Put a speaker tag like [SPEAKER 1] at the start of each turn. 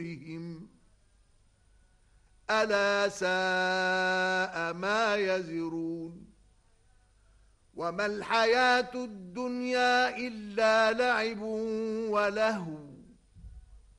[SPEAKER 1] بهم ألا ساء ما يزرون وما الحياة الدنيا إلا لعب ولهو